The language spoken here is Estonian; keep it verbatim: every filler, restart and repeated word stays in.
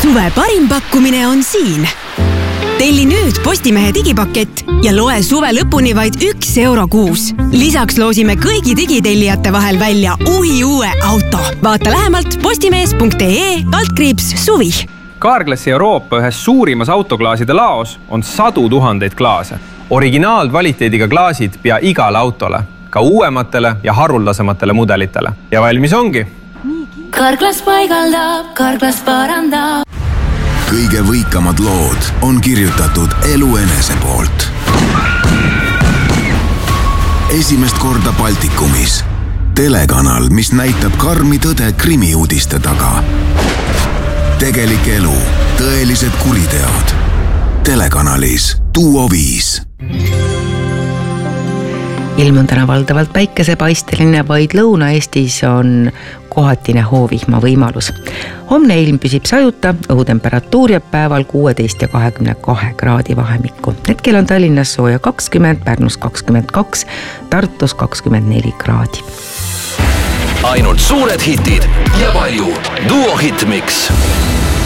Suve parim pakkumine on siin. Telli nüüd Postimehe digipakett ja loe suve lõpuni vaid üks euro kuus. Lisaks loosime kõigi digitellijate vahel välja uhi uue auto. Vaata lähemalt postimees punkt ee kaldkriips suvi. Carglassi Euroopa ühes suurimas autoklaaside laos on sadu tuhandeid klaase. Originaalkvaliteediga klaasid pea igale autole, ka uuematele ja haruldasematele mudelitele. Ja valmis ongi. Carglass paigaldab, Carglass parandab. Kõige võikamad lood on kirjutatud elu enese poolt. Esimest korda Baltikumis. Telekanal, mis näitab karmi tõde krimiuudiste taga. Tegelik elu, tõelised kuriteod. Telekanalis Duo viis. Ilm on täna valdavalt päikesepaisteline, vaid Lõuna-Eestis on kohatine hoovihma võimalus. Homne ilm püsib sajuta, õhutemperatuur jääb päeval kuusteist ja kakskümmend kaks kraadi vahemikku. Hetkel on Tallinnas sooja kakskümmend, Pärnus kakskümmend kaks, Tartus kakskümmend neli kraadi. Ainult suured hitid ja palju Duo Hitmix.